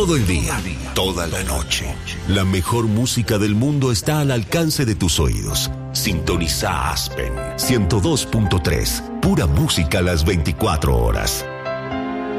Todo el día, toda la noche. La mejor música del mundo está al alcance de tus oídos. Sintoniza Aspen 102.3. Pura música a las 24 horas.